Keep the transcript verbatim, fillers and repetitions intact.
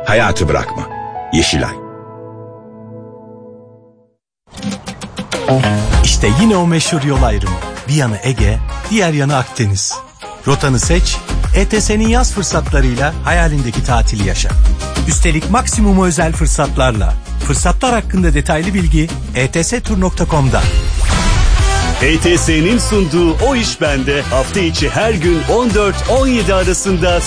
Hayatı bırakma. Yeşilay. İşte yine o meşhur yol ayrımı. Bir yanı Ege, diğer yanı Akdeniz. Rotanı seç, E T S'nin yaz fırsatlarıyla hayalindeki tatili yaşa. Üstelik maksimum özel fırsatlarla. Fırsatlar hakkında detaylı bilgi e t s tur nokta com'da. E T S'nin sunduğu O İş Bende hafta içi her gün on dört on yedi arasında